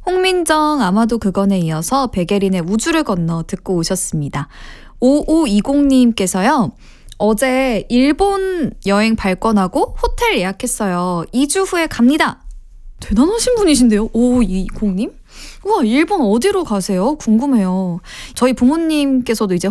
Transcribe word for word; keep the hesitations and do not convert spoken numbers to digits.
홍민정 아마도 그건에 이어서 백예린의 우주를 건너 듣고 오셨습니다. 오오이공님께서요. 어제 일본 여행 발권하고 호텔 예약했어요. 이 주 후에 갑니다. 대단하신 분이신데요. 오오이공님? 우와, 일본 어디로 가세요? 궁금해요. 저희 부모님께서도 이제